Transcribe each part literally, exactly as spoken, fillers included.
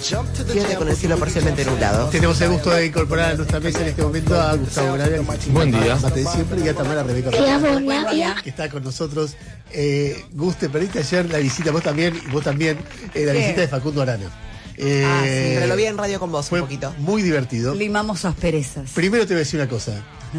Fíjate con el cielo parcialmente nublado. Tenemos el gusto de incorporar a nuestra mesa en este momento a Gustavo Gravia. Buen día. Mate de siempre, y a Tamara Rebeca. Que está con nosotros. Eh, Gus, te perdiste ayer la visita, vos también, y vos también, eh, la ¿Qué? visita de Facundo Arana. Eh, Ah, sí, pero lo vi en radio con vos fue un poquito. muy divertido. Limamos asperezas. Primero te voy a decir una cosa.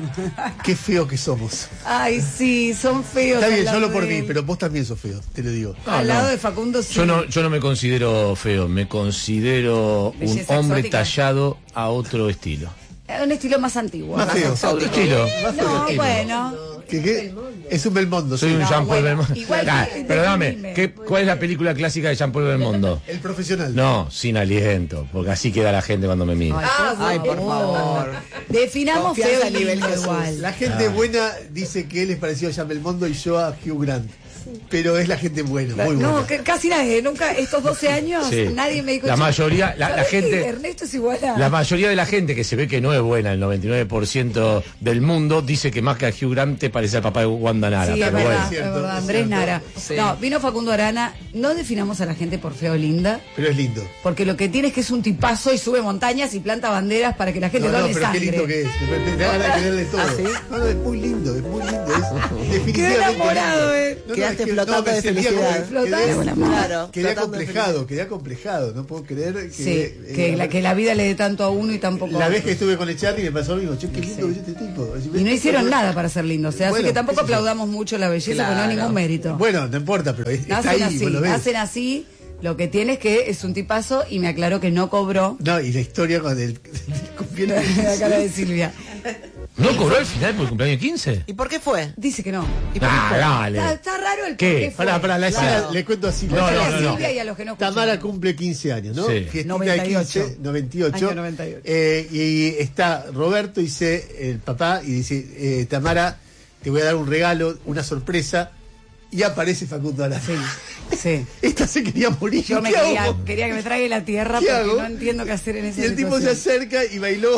Qué feo que somos. Ay, sí, son feos. Está bien, al lado solo por de mí, él. pero vos también sos feo, te lo digo. Al No, lado no. de Facundo, sí. Yo no, yo no me considero feo, me considero un Belleza hombre exótica. tallado a otro estilo. Es un estilo más antiguo. Más feo. A otro estilo. No, bueno. ¿Qué, qué? Es un Belmondo. Soy sí. un No, Jean-Paul bueno, Belmondo. igual Ah, que- perdóname, definime. ¿qué, ¿cuál es la película clásica de Jean-Paul Belmondo? El profesional. No, sin aliento, porque así queda la gente cuando me mira. Ay, Ay, por favor. Definamos Confianza feo a y nivel lindo Jesús. igual. La gente buena dice que él es parecido a Jean Belmondo y yo a Hugh Grant. Pero es la gente buena, muy buena. No, que casi nadie, nunca, estos doce años, Sí. nadie me dijo. La "Che, mayoría, la, la ¿sabés que gente, Ernesto es igual a. la mayoría de la gente que se ve que no es buena, el noventa y nueve por ciento del mundo, dice que más que a Hugh Grant te parece al papá de Wanda Nara. Sí, es pero verdad, bueno. es Cierto, verdad, es Andrés cierto. Nara. Sí. No, vino Facundo Arana, no definamos a la gente por feo o linda, Pero es lindo. porque lo que tiene es que es un tipazo y sube montañas y planta banderas para que la gente No, no, done pero sangre. qué lindo que es. Me, me da ganas de quererle todo. ¿Ah, sí? No, no, es muy lindo, es muy lindo. Es definitivamente Quedé enamorado, lindo. eh. No, no, Quedaste es que- flotando me de sentía felicidad. como- Flotando quedé- de buena mano. Claro. Quedé flotando de acomplejado, quedé acomplejado. No puedo creer que. Sí, eh, que, la, que la vida le dé tanto a uno y tampoco La a vez otro. que estuve con el Charlie me pasó lo mismo. Che, qué lindo que es este tipo. Y no hicieron nada para ser lindos, o sea, Bueno, así que tampoco qué sé yo. aplaudamos mucho la belleza, porque no hay Claro. ningún mérito. Bueno, no importa, pero es- está Nacen ahí, así, vos lo ves. nacen así, lo que tiene es que es un tipazo y me aclaró que no cobró. No, y la historia con el. con La cara de Silvia. ¿No cobró al final por el cumpleaños quince? ¿Y por qué fue? Dice que no. ¿Y por qué Ah, fue? dale. Está, está raro el ¿Qué? por qué fue. Pará, pará, la escena, Claro. le cuento así. No, la Cuéntale no, a escena no, Silvia y a los que no escuchan. Tamara cumple quince años, ¿no? Sí. Fiestina noventa y de ocho. quince, noventa y ocho. Año noventa y ocho. Eh, y está Roberto, dice el papá, y dice, eh, Tamara, te voy a dar un regalo, una sorpresa, y aparece Facundo Arana. Sí, sí. Esta se quería morir. Yo me ¿Qué quería, hago? quería que me traiga la tierra ¿Qué porque hago? no entiendo qué hacer en esa Y el tipo se situación. acerca y bailó.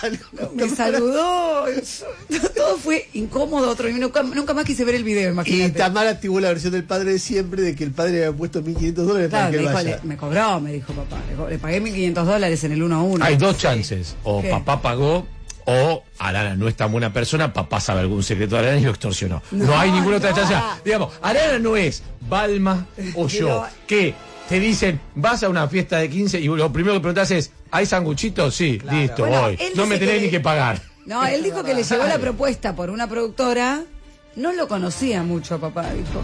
Me saludó. Todo fue incómodo. Otro, y nunca, nunca más quise ver el video, Y imagínate. Tamara activó la versión del padre de siempre de que el padre había puesto mil quinientos dólares Claro, para que me, él dijo, vaya. le- me cobró, me dijo papá. Le, co- le pagué mil quinientos dólares en el uno a uno. Hay dos chances. O ¿Qué? papá pagó, o Arana no es tan buena persona, papá sabe algún secreto de Arana y lo extorsionó. No, No, hay ninguna otra no. chance. Digamos, Arana no es Balma o yo, Pero- que te dicen, vas a una fiesta de quince y lo primero que preguntas es, ¿hay sanguchitos? Sí, listo, Bueno, voy. él No dice me tenés que ni le- que pagar. No, él dijo que le llegó la propuesta por una productora. No lo conocía mucho a papá, dijo.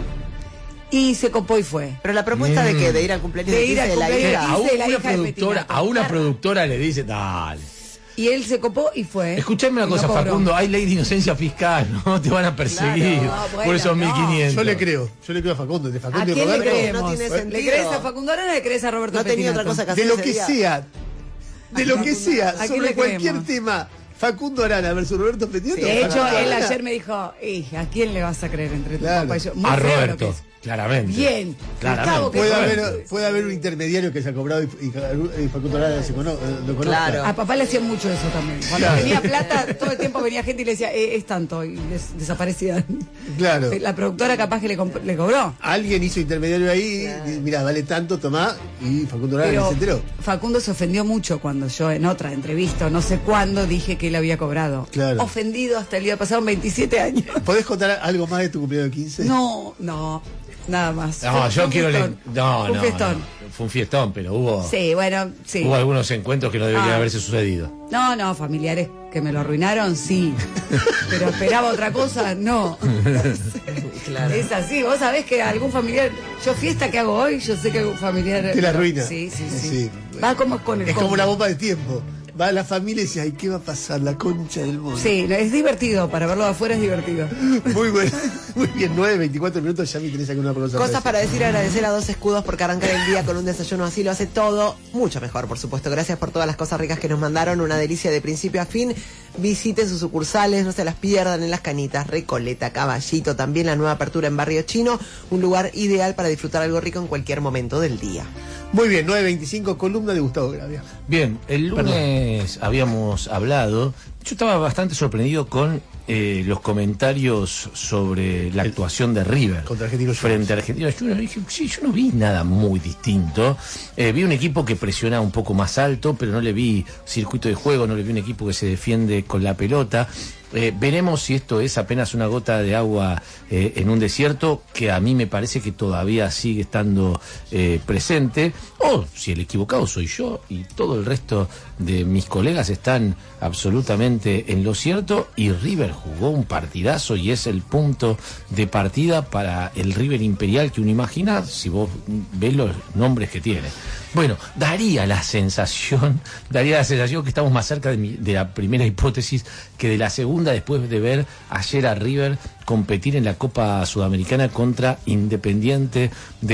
Y se copó y fue. Pero la propuesta de que de ir al cumpleaños De de, ir al quince de la cumpleaños hija. de A Dice la una hija de productora, Petina, a una claro. productora le dice, dale. Y él se copó y fue. Escuchame una Y cosa, no cobró. Facundo, hay ley de inocencia fiscal, ¿no? Te van a perseguir Claro, no, por bueno, esos no. mil quinientos. Yo le creo, yo le creo a Facundo, de ¿A Facundo y quién le Roberto. creemos? no tiene ¿Le sentido. crees a Facundo Arana o le crees a Roberto No tenía Pettinato? otra cosa que hacer De lo ese que día. sea, de lo que sea, ¿A quién sobre le cualquier creemos? tema, Facundo Arana versus Roberto Pettinato. De hecho, Facundo él Arana. ayer me dijo, "Ey, ¿a quién le vas a creer entre tu Claro. papá y yo?" Muy A feo lo que Roberto, es. claramente. Bien. Claramente. Gustavo, que Puede Roberto. haber, puede haber un intermediario que se ha cobrado y, y- y Facundo Arana se cono, eh, lo conozca. Claro. A papá le hacían mucho eso también. Cuando Claro. tenía plata, todo el tiempo venía gente y le decía, eh, es tanto, y des- desaparecían. Claro. La productora capaz que le, comp- le cobró. Alguien hizo intermediario ahí, y, mira, vale tanto, tomá, y Facundo Arana Pero se enteró. Facundo se ofendió mucho cuando yo en otra entrevista, o no sé cuándo, dije que él había cobrado. Claro. Ofendido hasta el día pasado, veintisiete años. ¿Podés contar algo más de tu cumpleaños de quince? No, no, nada más. No, Fue- yo fue un quiero... le- fiestón. No, Fue no, un fiestón. no. Fue un fiestón, pero hubo, Sí, bueno, sí. hubo algunos encuentros que no deberían Ah. haberse sucedido. No, no, familiares que me lo arruinaron, sí. Pero esperaba otra cosa, no. Claro. Es así, vos sabés que algún familiar, yo fiesta que hago hoy, yo sé que algún familiar... Te la arruina. Sí, sí, sí. Sí. Va como con el Es como combo. una bomba de tiempo. Va a la familia y dice, ay, ¿qué va a pasar? La concha del mundo. Sí, es divertido, para verlo de afuera es divertido. Muy bueno. Muy bien, nueve, veinticuatro minutos, ya me tenés alguna cosa Cosas para decir. decir, agradecer a Dos Escudos porque arrancar el día con un desayuno así lo hace todo mucho mejor, por supuesto. Gracias por todas las cosas ricas que nos mandaron, una delicia de principio a fin. Visite sus sucursales, no se las pierdan en Las Canitas, Recoleta, Caballito, también la nueva apertura en Barrio Chino, un lugar ideal para disfrutar algo rico en cualquier momento del día. Muy bien, nueve veinticinco, columna de Gustavo Gravia. Bien, el lunes habíamos hablado, yo estaba bastante sorprendido con eh, los comentarios sobre la actuación de River contra Argentinos frente a Argentinos Juniors. Dije, sí, yo no vi nada muy distinto. Eh, vi un equipo que presiona un poco más alto, pero no le vi circuito de juego, no le vi un equipo que se defiende con la pelota. Eh, veremos si esto es apenas una gota de agua eh, en un desierto, que a mí me parece que todavía sigue estando eh, presente, o si el equivocado soy yo y todo el resto de mis colegas están absolutamente en lo cierto, y River jugó un partidazo y es el punto de partida para el River Imperial que uno imagina si vos ves los nombres que tiene. Bueno, daría la sensación, daría la sensación que estamos más cerca de, mi, de la primera hipótesis que de la segunda, después de ver ayer a River competir en la Copa Sudamericana contra Independiente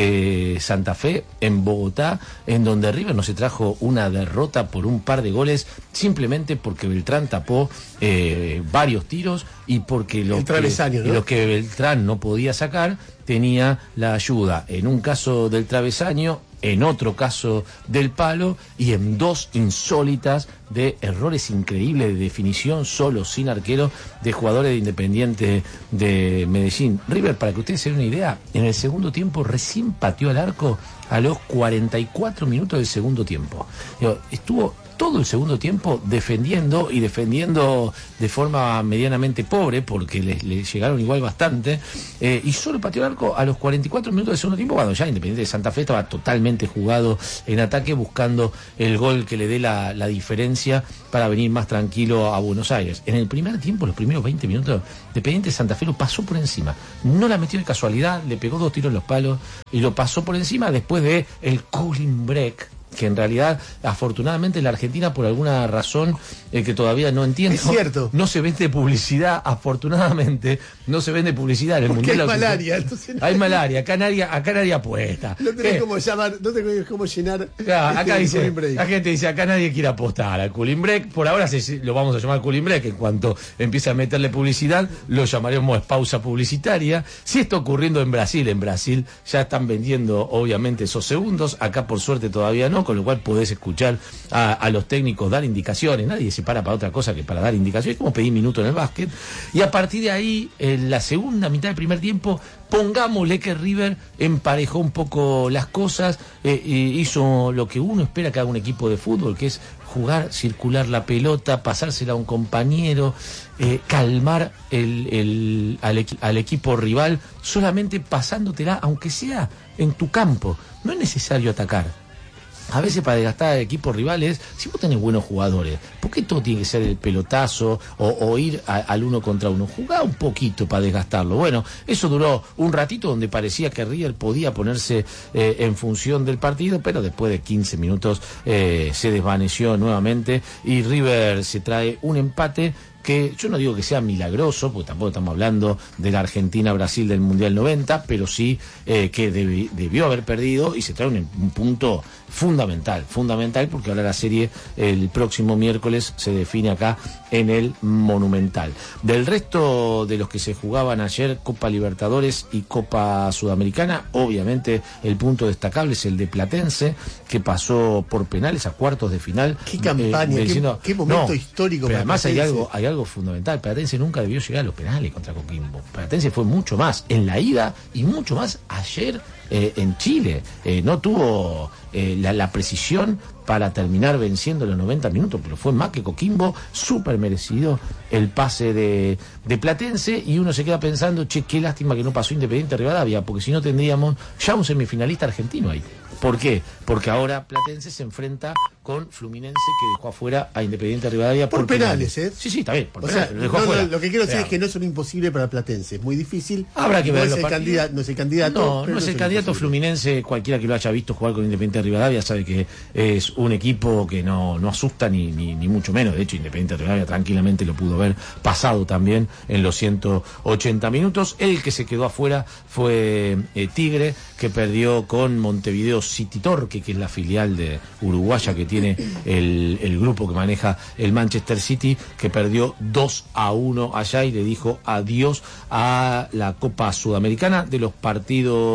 de Santa Fe en Bogotá, en donde River no se trajo una derrota por un par de goles, simplemente porque Beltrán tapó eh, varios tiros y porque lo que, ¿no? lo que Beltrán no podía sacar tenía la ayuda, en un caso del travesaño, en otro caso del palo, y en dos insólitas de errores increíbles de definición, solo, sin arquero, de jugadores de Independiente de Medellín. River, para que ustedes se den una idea, en el segundo tiempo recién pateó al arco a los cuarenta y cuatro minutos del segundo tiempo. Estuvo todo el segundo tiempo defendiendo y defendiendo de forma medianamente pobre, porque le, le llegaron igual bastante, eh, y solo pateó el arco a los cuarenta y cuatro minutos del segundo tiempo, cuando ya Independiente de Santa Fe estaba totalmente jugado en ataque, buscando el gol que le dé la, la diferencia para venir más tranquilo a Buenos Aires. En el primer tiempo, los primeros veinte minutos, Independiente de Santa Fe lo pasó por encima, no la metió de casualidad, le pegó dos tiros en los palos y lo pasó por encima después de el cooling break, que en realidad, afortunadamente, en la Argentina, por alguna razón eh, que todavía no entiendo, es cierto, no se vende publicidad, afortunadamente, no se vende publicidad en el Porque Mundial. hay malaria, entonces no... Hay malaria, acá nadie, acá nadie apuesta. No tenés ¿Qué? cómo llamar, no tenés cómo llenar. Claro, acá este dice, la gente dice, acá nadie quiere apostar al cooling break. Por ahora se, lo vamos a llamar cooling break. En cuanto empiece a meterle publicidad, lo llamaremos pausa publicitaria. Si está ocurriendo en Brasil, en Brasil ya están vendiendo obviamente esos segundos. Acá por suerte todavía no, con lo cual podés escuchar a, a los técnicos dar indicaciones. Nadie se para para otra cosa que para dar indicaciones. Es como pedir minutos en el básquet. Y a partir de ahí, en la segunda mitad del primer tiempo, pongámosle que River emparejó un poco las cosas, eh, eh, hizo lo que uno espera que haga un equipo de fútbol, que es jugar, circular la pelota, pasársela a un compañero, eh, calmar el, el, al, equi- al equipo rival, solamente pasándotela, aunque sea en tu campo. No es necesario atacar. A veces para desgastar equipos rivales, si vos tenés buenos jugadores, ¿por qué todo tiene que ser el pelotazo o, o ir a, al uno contra uno? Jugá un poquito para desgastarlo. Bueno, eso duró un ratito donde parecía que River podía ponerse eh, en función del partido, pero después de quince minutos eh, se desvaneció nuevamente y River se trae un empate que yo no digo que sea milagroso, porque tampoco estamos hablando de la Argentina-Brasil del Mundial noventa, pero sí eh, que debi- debió haber perdido y se trae un, un punto fundamental, fundamental, porque ahora la serie el próximo miércoles se define acá en el Monumental. Del resto de los que se jugaban ayer, Copa Libertadores y Copa Sudamericana, obviamente el punto destacable es el de Platense, que pasó por penales a cuartos de final. Qué campaña, eh, qué, qué momento no, histórico. Pero para además hay Platense. algo, hay algo fundamental. Platense nunca debió llegar a los penales contra Coquimbo. Platense fue mucho más en la ida y mucho más ayer eh, en Chile. Eh, no tuvo eh, la, la precisión para terminar venciendo los noventa minutos, pero fue más que Coquimbo, súper merecido el pase de, de Platense, y uno se queda pensando, che, qué lástima que no pasó Independiente Rivadavia, porque si no tendríamos ya un semifinalista argentino ahí. ¿Por qué? Porque ahora Platense se enfrenta con Fluminense, que dejó afuera a Independiente Rivadavia por, por penales, penales, ¿eh? Sí, sí, está bien. Por o penales, sea, lo, dejó no, afuera. no, lo que quiero decir Veamos. es que no es un imposible para Platense, es muy difícil. Habrá que no ver es los el partidos. candidato, no es el candidato. No, pero no es el un candidato imposible. Fluminense. Cualquiera que lo haya visto jugar con Independiente Rivadavia sabe que es un equipo que no, no asusta ni, ni, ni mucho menos. De hecho, Independiente Rivadavia tranquilamente lo pudo haber pasado también en los ciento ochenta minutos. El que se quedó afuera fue eh, Tigre, que perdió con Montevideo City Torque, que es la filial de uruguaya que tiene el, el grupo que maneja el Manchester City, que perdió dos a uno allá y le dijo adiós a la Copa Sudamericana. De los partidos de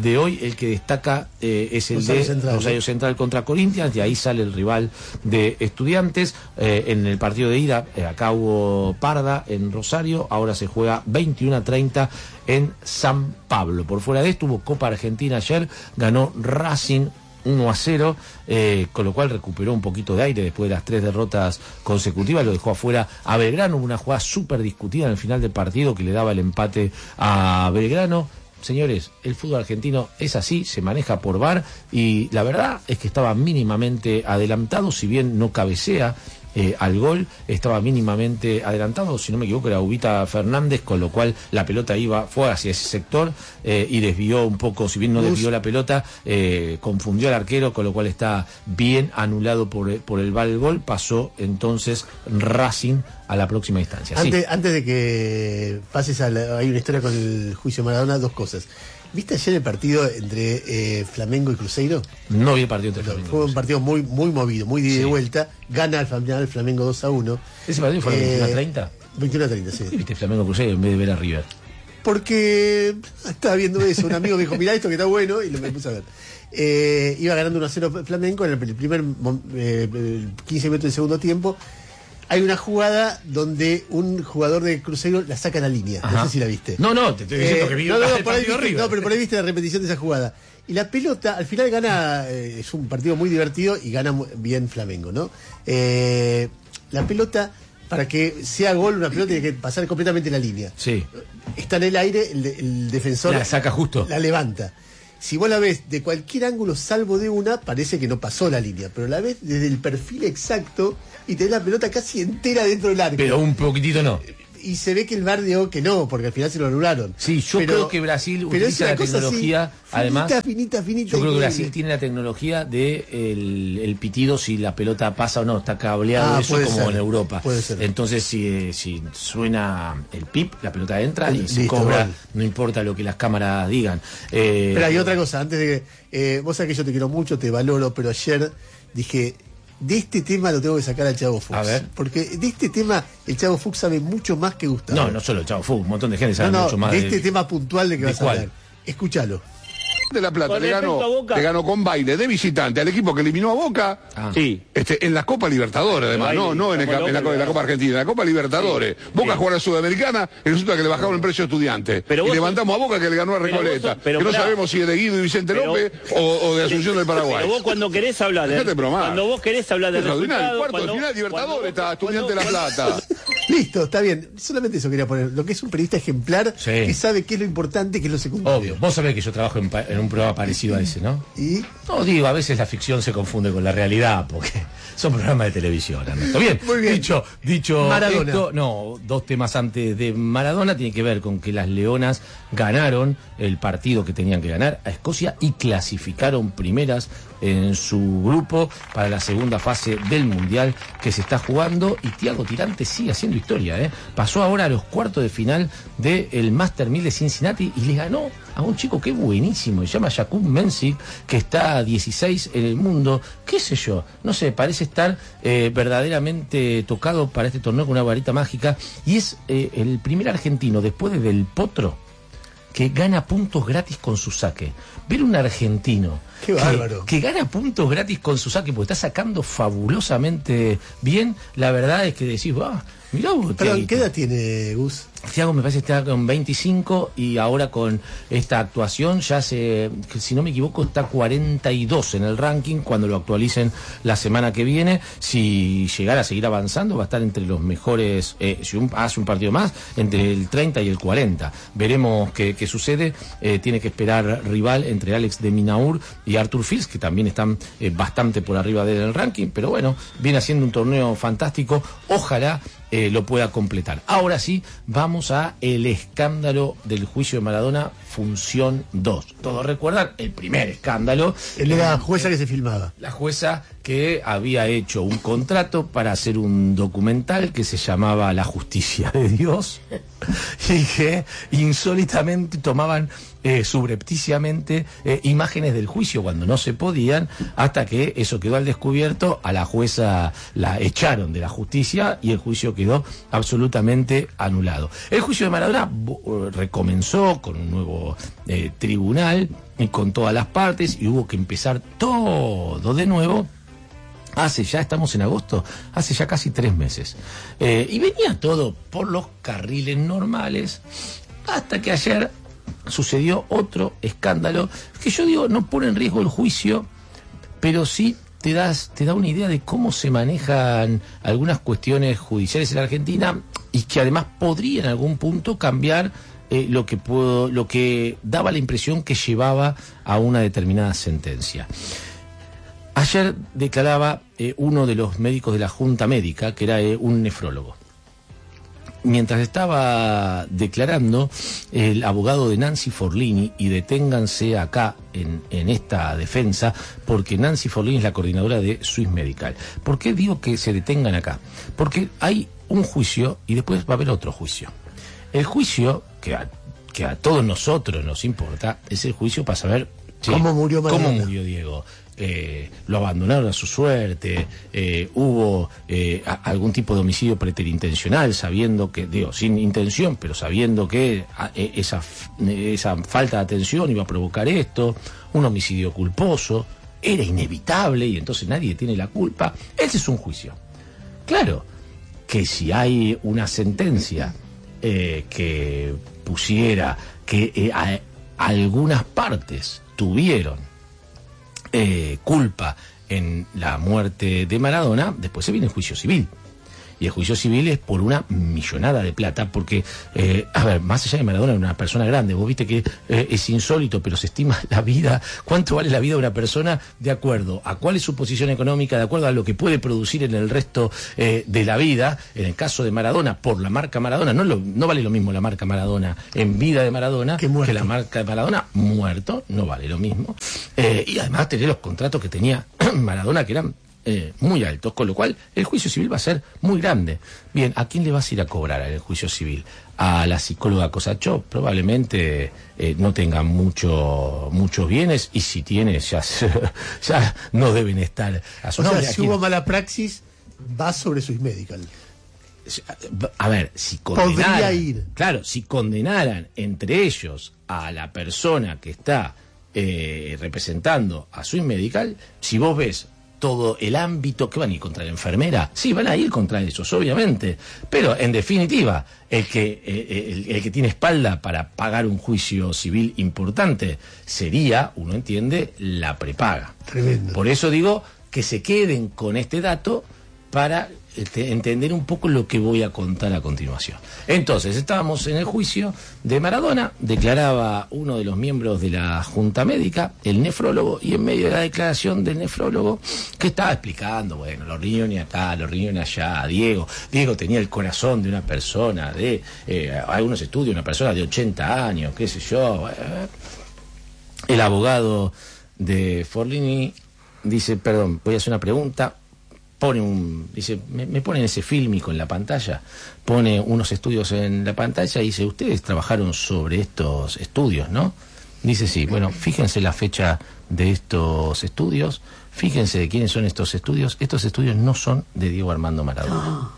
de hoy, el que destaca eh, es el Rosario de Central, Rosario ¿no? Central contra Corinthians, y ahí sale el rival de Estudiantes. Eh, en el partido de ida, eh, acá hubo parda en Rosario, ahora se juega veintiuno a treinta en San Pablo. Por fuera de esto hubo Copa Argentina ayer, ganó Racing uno a cero, eh, con lo cual recuperó un poquito de aire después de las tres derrotas consecutivas, lo dejó afuera a Belgrano. Hubo una jugada súper discutida en el final del partido que le daba el empate a Belgrano. Señores, el fútbol argentino es así, se maneja por V A R, y la verdad es que estaba mínimamente adelantado, si bien no cabecea eh, al gol, estaba mínimamente adelantado, si no me equivoco era Ubita Fernández, con lo cual la pelota iba, fue hacia ese sector eh, y desvió un poco, si bien no desvió la pelota, eh, confundió al arquero, con lo cual está bien anulado por, por el V A R el gol. Pasó entonces Racing a la próxima instancia. Antes, Sí. antes de que pases a la, hay una historia con el juicio de Maradona, dos cosas. ¿Viste ayer el partido entre eh, Flamengo y Cruzeiro? No vi el partido entre No, Flamengo. fue un partido muy muy movido, muy de ida y Sí. vuelta. Gana al Flamengo, el Flamengo dos a uno. ¿Ese partido fue a Eh, veintiuno a treinta? veintiuno a treinta, sí. ¿Por qué viste Flamengo Cruzeiro en vez de ver a River? Porque estaba viendo eso, un amigo me dijo, mirá esto que está bueno, y lo me puse a ver. Eh, iba ganando uno a cero Flamengo en el primer eh, quince minutos del segundo tiempo. Hay una jugada donde un jugador de Cruzeiro la saca a la línea. Ajá. No sé si la viste. No, no, te estoy diciendo Eh, que vi no, no, el no, por ahí partido viste, River. no, pero por ahí viste la repetición de esa jugada. Y la pelota, al final gana, eh, es un partido muy divertido y gana muy bien Flamengo, ¿no? Eh, la pelota, para que sea gol, una pelota tiene que pasar completamente la línea. Sí. Está en el aire, el, de- el defensor La saca justo. la levanta. Si vos la ves de cualquier ángulo salvo de una, parece que no pasó la línea, pero la ves desde el perfil exacto y tenés la pelota casi entera dentro del arco. Pero un poquitito no. Y se ve que el V A R dijo que no, porque al final se lo anularon. Sí, yo Pero- creo que Brasil pero es utiliza una la cosa así, tecnología, finita, además. finita, finita, Yo creo que increíble. Brasil tiene la tecnología de el, el pitido si la pelota pasa o no, está cableado Ah, eso puede como ser, en Europa. puede ser. Entonces si, eh, si suena el pip, la pelota entra y se Listo, cobra, gol. no importa lo que las cámaras digan. Eh, Pero hay otra cosa, antes de que. Eh, vos sabés que yo te quiero mucho, te valoro, pero ayer dije. De este tema lo tengo que sacar al Chavo Fuchs. A ver. Porque de este tema el Chavo Fuchs sabe mucho más que Gustavo. no, no solo Chavo Fu, un montón de gente sabe No, no, mucho más de de- este tema puntual de que ¿de vas cuál? a hablar. Escúchalo. de La Plata Con le respecto ganó, a Boca. le ganó con baile de visitante al equipo que eliminó a Boca. Ah. Sí. Este, en la Copa Libertadores, además, Baile, no, no en, el estamos ca- en la, locos, en la Copa Argentina, en la Copa Libertadores. Boca sí. jugó a la Sudamericana y resulta que le bajaron el precio a Estudiantes. Pero y vos- levantamos a Boca que le ganó a pero vos Recoleta. sos- pero que no pará. sabemos si es de Guido y Vicente Pero- López o, o de Asunción del Paraguay. Pero vos cuando querés hablar de Dejate de bromar. cuando vos querés hablar de Extraordinario, resultados, cuarto de cuando- final Libertadores cuando- está Estudiante de La cuando- Plata. Listo, está bien. Solamente eso quería poner. Lo que es un periodista ejemplar Sí. que sabe qué es lo importante, qué es lo secundario. Obvio, vos sabés que yo trabajo en, pa- en un programa parecido a ese, ¿no? Y No, digo, a veces la ficción se confunde con la realidad, porque son programas de televisión, Ernesto. Bien, Muy bien. dicho, dicho Maradona. esto, no, dos temas antes de Maradona, tiene que ver con que las Leonas ganaron el partido que tenían que ganar a Escocia y clasificaron primeras en su grupo para la segunda fase del Mundial que se está jugando, y Thiago Tirante sigue haciendo historia, ¿eh? Pasó ahora a los cuartos de final del Master mil de Cincinnati y le ganó a un chico que es buenísimo, se llama Jakub Mensik, que está a dieciséis en el mundo, qué sé yo, no sé, parece estar eh, verdaderamente tocado para este torneo con una varita mágica, y es eh, el primer argentino después de Del Potro que gana puntos gratis con su saque. Ver un argentino Qué que- bárbaro. que, gana puntos gratis con su saque porque está sacando fabulosamente bien, la verdad es que decís, va, mirá vos, Perdón, Thiaguito. ¿qué edad tiene Gus? Thiago me parece que está con veinticinco y ahora con esta actuación ya se, que si no me equivoco, está cuarenta y dos en el ranking cuando lo actualicen la semana que viene. Si llegara a seguir avanzando va a estar entre los mejores, eh, si un, hace un partido más, entre el treinta y el cuarenta. Veremos qué, qué sucede. Eh, tiene que esperar rival entre Alex de Minaur y Arthur Fils, que también están eh, bastante por arriba del ranking, pero bueno, viene haciendo un torneo fantástico. Ojalá eh, lo pueda completar. Ahora sí, vamos a el escándalo del juicio de Maradona, función dos. Todos recuerdan el primer escándalo. Él era jueza que se filmaba. La jueza que había hecho un contrato para hacer un documental que se llamaba La Justicia de Dios y que insólitamente tomaban eh, subrepticiamente eh, imágenes del juicio cuando no se podían, hasta que eso quedó al descubierto. A la jueza la echaron de la justicia y el juicio quedó absolutamente anulado. El juicio de Maradona recomenzó con un nuevo eh, tribunal y con todas las partes, y hubo que empezar todo de nuevo. Hace ya, estamos en agosto, hace ya casi tres meses. Eh, y venía todo por los carriles normales, hasta que ayer sucedió otro escándalo, que yo digo, no pone en riesgo el juicio, pero sí te das, te da una idea de cómo se manejan algunas cuestiones judiciales en la Argentina, y que además podría en algún punto cambiar eh, lo que puedo, lo que daba la impresión que llevaba a una determinada sentencia. Ayer declaraba eh, uno de los médicos de la Junta Médica, que era eh, un nefrólogo. Mientras estaba declarando, el abogado de Nancy Forlini, y deténganse acá en, en esta defensa, porque Nancy Forlini es la coordinadora de Swiss Medical. ¿Por qué digo que se detengan acá? Porque hay un juicio y después va a haber otro juicio. El juicio que a, que a todos nosotros nos importa es el juicio para saber, che, ¿Cómo murió Maradona? ¿Cómo murió Diego? Eh, lo abandonaron a su suerte, eh, hubo eh, a, algún tipo de homicidio preterintencional, sabiendo que, digo, sin intención, pero sabiendo que a, e, esa, esa falta de atención iba a provocar esto, un homicidio culposo, era inevitable y entonces nadie tiene la culpa. Ese es un juicio. Claro que si hay una sentencia eh, que pusiera que eh, a, algunas partes tuvieron Eh, culpa en la muerte de Maradona, después se viene el juicio civil. Y el juicio civil es por una millonada de plata, porque, eh, a ver, más allá de Maradona, era una persona grande. Vos viste que eh, es insólito, pero se estima la vida. ¿Cuánto vale la vida de una persona de acuerdo a cuál es su posición económica, de acuerdo a lo que puede producir en el resto eh, de la vida? En el caso de Maradona, por la marca Maradona, no, lo, no vale lo mismo la marca Maradona en vida de Maradona que, que la marca de Maradona muerto, no vale lo mismo. Eh, y además tener los contratos que tenía Maradona, que eran Eh, muy altos, con lo cual el juicio civil va a ser muy grande. Bien, ¿a quién le vas a ir a cobrar en el juicio civil? A la psicóloga Cosachó, probablemente eh, no tenga mucho, muchos bienes, y si tiene, ya, ya no deben estar a su o nombre. sea, si hubo mala praxis, va sobre Swiss Medical. A ver, si condenaran, podría ir. Claro, si condenaran entre ellos a la persona que está eh, representando a Swiss Medical, si vos ves todo el ámbito, que van a ir contra la enfermera, sí, van a ir contra esos, obviamente, pero en definitiva, el que, eh, el, el que tiene espalda para pagar un juicio civil importante sería, uno entiende, la prepaga. Tremendo. Por eso digo que se queden con este dato para este, entender un poco lo que voy a contar a continuación. Entonces, estábamos en el juicio de Maradona, declaraba uno de los miembros de la Junta Médica, el nefrólogo, y en medio de la declaración del nefrólogo, que estaba explicando, bueno, los riñones acá, los riñones allá, Diego, Diego tenía el corazón de una persona de, eh, algunos estudios, una persona de ochenta años, qué sé yo. Eh, el abogado de Forlini dice, perdón, voy a hacer una pregunta. Pone un, dice, me, me ponen ese fílmico en la pantalla, pone unos estudios en la pantalla y dice, ustedes trabajaron sobre estos estudios, ¿no? Dice, sí, bueno, fíjense la fecha de estos estudios, fíjense de quiénes son estos estudios. Estos estudios no son de Diego Armando Maradona.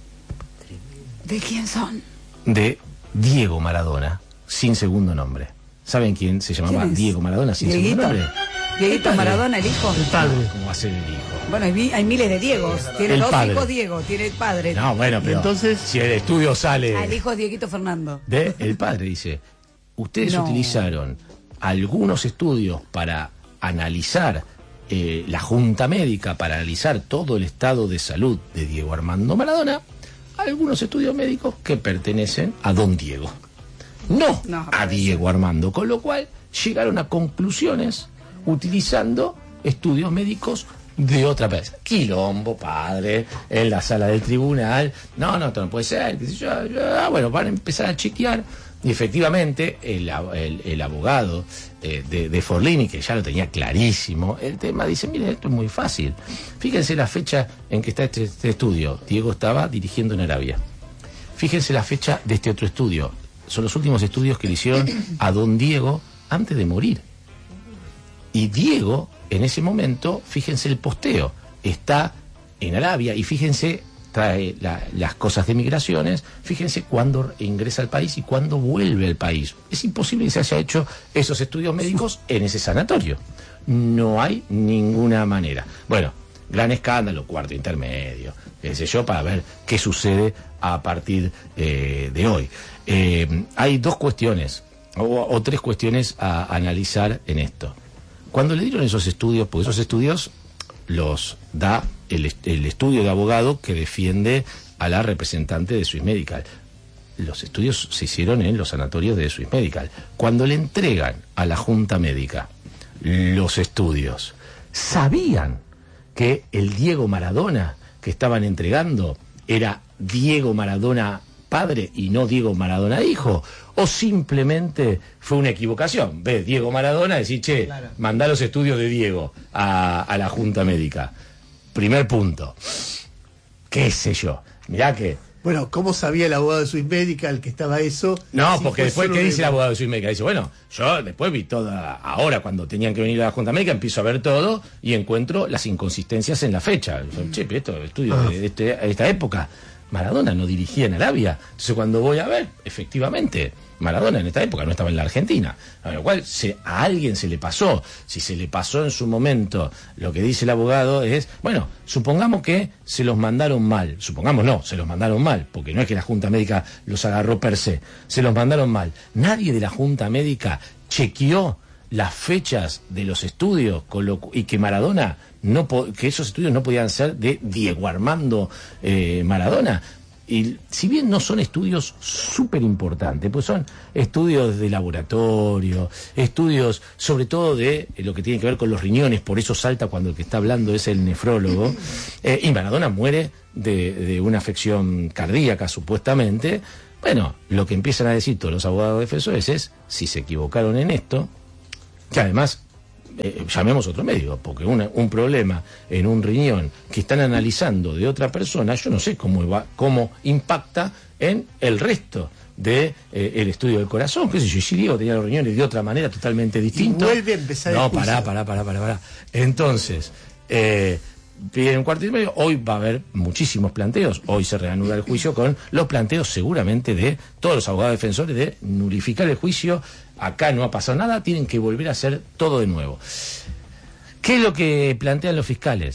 ¿De quién son? De Diego Maradona, sin segundo nombre. ¿Saben quién se llamaba ¿Quién es? Diego Maradona sin Dieguito. segundo nombre? Dieguito Maradona, el hijo. El padre. ¿Cómo va a ser el hijo? Bueno, hay, mi- hay miles de Diegos. Tiene El dos padre. hijos Diego, tiene el padre. No, bueno, pero Entonces- si el estudio sale Ah, el hijo es Dieguito Fernando. de el padre, dice, ustedes No. utilizaron algunos estudios para analizar eh, la Junta Médica, para analizar todo el estado de salud de Diego Armando Maradona, algunos estudios médicos que pertenecen a don Diego, no, No, a parece. Diego Armando, con lo cual llegaron a conclusiones utilizando estudios médicos de otra persona. Quilombo, padre, en la sala del tribunal. No, no, esto no puede ser. qué sé yo, yo, ah, bueno, van a empezar a chequear Y efectivamente, el, el, el abogado eh, de, de Forlini, que ya lo tenía clarísimo, el tema dice, mire, esto es muy fácil. Fíjense la fecha en que está este, este estudio. Diego estaba dirigiendo en Arabia. Fíjense la fecha de este otro estudio. Son los últimos estudios que le hicieron a don Diego antes de morir. Y Diego, en ese momento, fíjense el posteo, está en Arabia y fíjense... trae la, las cosas de migraciones, fíjense cuándo ingresa al país y cuándo vuelve al país. Es imposible que se haya hecho esos estudios médicos en ese sanatorio. No hay ninguna manera. Bueno, gran escándalo, cuarto intermedio, qué sé yo, para ver qué sucede a partir eh, de hoy. Eh, hay dos cuestiones, o, o tres cuestiones a analizar en esto. Cuando le dieron esos estudios, porque esos estudios los da el, el estudio de abogado que defiende a la representante de Swiss Medical. Los estudios se hicieron en los sanatorios de Swiss Medical. Cuando le entregan a la Junta Médica los estudios, ¿sabían que el Diego Maradona que estaban entregando era Diego Maradona padre y no Diego Maradona hijo? ¿O simplemente fue una equivocación? Ves Diego Maradona, decir, che, claro, mandá los estudios de Diego a, a la Junta Médica. Primer punto. ¿Qué sé yo? Mirá que... Bueno, ¿cómo sabía el abogado de Swiss Medical que estaba eso? No, si porque después, ¿qué de... dice el abogado de Swiss Medical? Dice, bueno, yo después vi toda... Ahora, cuando tenían que venir a la Junta Médica, empiezo a ver todo y encuentro las inconsistencias en la fecha. Dice, che, pero esto es estudio ah. de, este, de esta época. Maradona no dirigía en Arabia. Entonces, cuando voy a ver, efectivamente, Maradona en esta época no estaba en la Argentina. A lo cual se, a alguien se le pasó. Si se le pasó en su momento, lo que dice el abogado es, bueno, supongamos que se los mandaron mal. Supongamos no, se los mandaron mal, porque no es que la Junta Médica los agarró per se. Se los mandaron mal. Nadie de la Junta Médica chequeó las fechas de los estudios con lo, y que Maradona no que esos estudios no podían ser de Diego Armando eh, Maradona. Y si bien no son estudios súper importantes, pues son estudios de laboratorio, estudios sobre todo de eh, lo que tiene que ver con los riñones, por eso salta cuando el que está hablando es el nefrólogo, eh, y Maradona muere de, de una afección cardíaca supuestamente. Bueno, lo que empiezan a decir todos los abogados defensores es, si se equivocaron en esto, que además eh, llamemos otro médico, porque una, un problema en un riñón que están analizando de otra persona, yo no sé cómo va, cómo impacta en el resto de eh, el estudio del corazón. ¿Qué sé yo? Si Diego tenía los riñones de otra manera totalmente distinta. Vuelve a empezar. No, pará, pará, pará, pará, pará. Entonces, eh, piden un cuarto y medio. Hoy va a haber muchísimos planteos. Hoy se reanuda el juicio con los planteos seguramente de todos los abogados defensores de nulificar el juicio. Acá no ha pasado nada, tienen que volver a hacer todo de nuevo. ¿Qué es lo que plantean los fiscales?